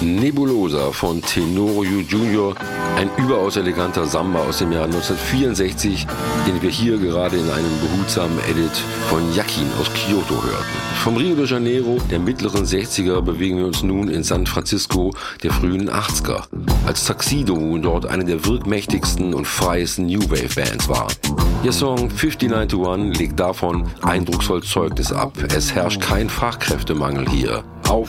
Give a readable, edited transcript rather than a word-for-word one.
Nebulosa von Tenorio Jr., ein überaus eleganter Samba aus dem Jahr 1964, den wir hier gerade in einem behutsamen Edit von Yakin aus Kyoto hörten. Vom Rio de Janeiro der mittleren 60er bewegen wir uns nun in San Francisco der frühen 80er, als Tuxedo dort eine der wirkmächtigsten und freiesten New Wave Bands war. Ihr Song 59 to 1 legt davon eindrucksvoll Zeugnis ab. Es herrscht kein Fachkräftemangel hier.